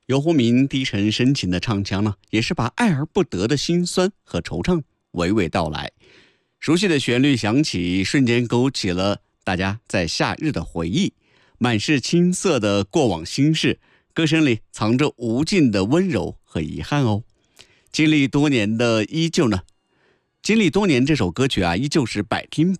游鸿明低沉深情的唱腔呢，也是把爱而不得的辛酸和惆怅娓娓道来。熟悉的旋律响起，瞬间勾起了大家在夏日的回忆，满是青涩的过往心事，歌声里藏着无尽的温柔和遗憾哦。经历多年这首歌曲啊，依旧是百听